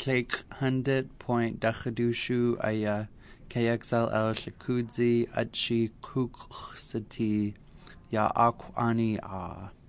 Click 100.Dachadushu Aya KXLL Shakudzi Achi Kuksati Ya Akwani A.